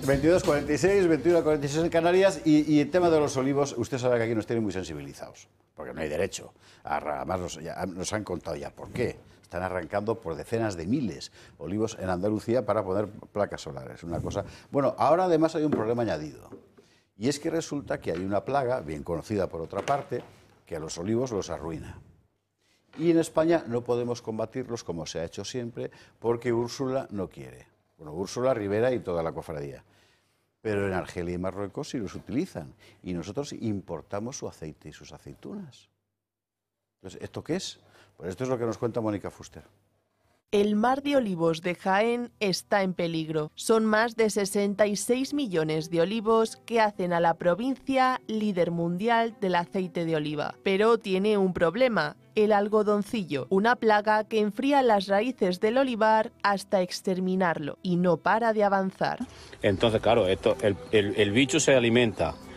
22:46, 21:46 en Canarias y el tema de los olivos, usted sabe que aquí nos tienen muy sensibilizados, porque no hay derecho. Además nos han contado ya por qué. Están arrancando por decenas de miles olivos en Andalucía para poner placas solares. Una cosa. Bueno, ahora además hay un problema añadido. Y es que resulta que hay una plaga, bien conocida por otra parte, que a los olivos los arruina. Y en España no podemos combatirlos como se ha hecho siempre, porque Úrsula no quiere. Bueno, Úrsula, Rivera y toda la cofradía. Pero en Argelia y Marruecos sí los utilizan. Y nosotros importamos su aceite y sus aceitunas. Entonces, ¿esto qué es? Pues esto es lo que nos cuenta Mónica Fuster. El mar de olivos de Jaén está en peligro. Son más de 66 millones de olivos que hacen a la provincia líder mundial del aceite de oliva. Pero tiene un problema, el algodoncillo, una plaga que enfría las raíces del olivar hasta exterminarlo y no para de avanzar. Entonces, claro, el bicho se alimenta